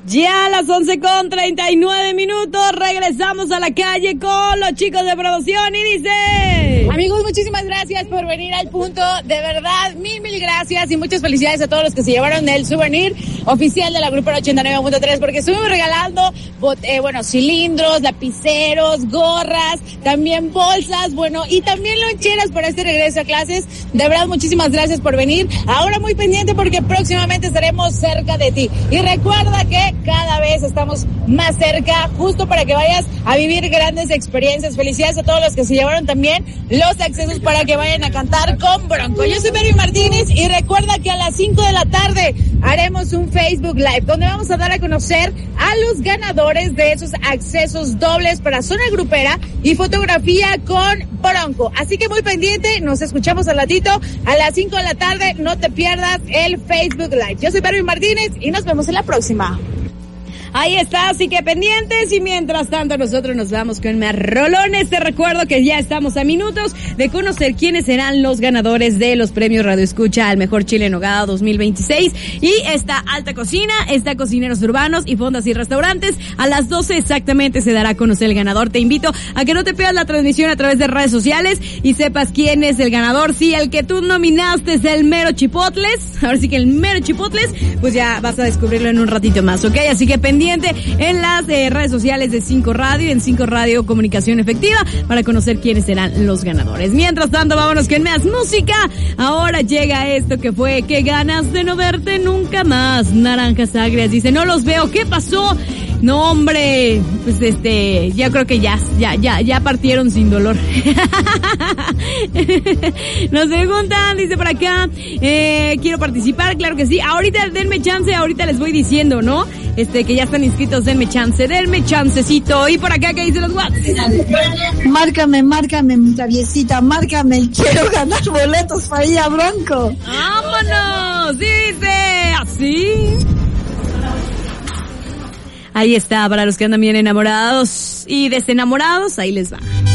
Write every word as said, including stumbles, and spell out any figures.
Ya a las once con treinta y nueve minutos regresamos a la calle con los chicos de promoción y dice... Amigos, muchísimas gracias por venir al punto, de verdad, mil, mil gracias y muchas felicidades a todos los que se llevaron el souvenir oficial de la Grupera ochenta y nueve punto tres, porque estuvimos regalando, eh, bueno, cilindros, lapiceros, gorras, también bolsas, bueno, y también loncheras para este regreso a clases. De verdad, muchísimas gracias por venir. Ahora muy pendiente porque próximamente estaremos cerca de ti. Y recuerda que cada vez estamos más cerca, justo para que vayas a vivir grandes experiencias. Felicidades a todos los que se llevaron también los accesos para que vayan a cantar con Bronco. Yo soy Berry Martínez y recuerda que a las cinco de la tarde haremos un Facebook Live donde vamos a dar a conocer a los ganadores de esos accesos dobles para Zona Grupera y fotografía con Bronco. Así que muy pendiente, nos escuchamos al ratito a las cinco de la tarde, no te pierdas el Facebook Live. Yo soy Berry Martínez y nos vemos en la próxima. Ahí está, así que pendientes, y mientras tanto nosotros nos vamos con más rolones. Te recuerdo que ya estamos a minutos de conocer quiénes serán los ganadores de los premios Radio Escucha al Mejor Chile en Nogada dos mil veintiséis. Y está Alta Cocina, está Cocineros Urbanos y Fondas y Restaurantes. A las doce exactamente se dará a conocer el ganador. Te invito a que no te pierdas la transmisión a través de redes sociales y sepas quién es el ganador. Sí, el que tú nominaste es el Mero Chipotles. Ahora sí que el Mero Chipotles, pues ya vas a descubrirlo en un ratito más, ¿ok? Así que pendiente en las eh, redes sociales de cinco Radio, en cinco Radio Comunicación Efectiva, para conocer quiénes serán los ganadores. Mientras tanto, vámonos con más música. Ahora llega esto que fue Qué ganas de no verte nunca más. Naranjas Agrias dice, no los veo, ¿qué pasó? No, hombre, pues este, ya creo que ya, ya, ya, ya partieron sin dolor. Nos preguntan, dice por acá, eh, quiero participar, claro que sí. Ahorita denme chance, ahorita les voy diciendo, ¿no? Este, que ya están inscritos, denme chance, denme chancecito. Y por acá, ¿qué dicen los WhatsApp? Márcame, márcame, mi traviesita, márcame. Quiero ganar boletos para ir a Bronco. ¡Vámonos! Dice así. Ahí está, para los que andan bien enamorados y desenamorados, ahí les va.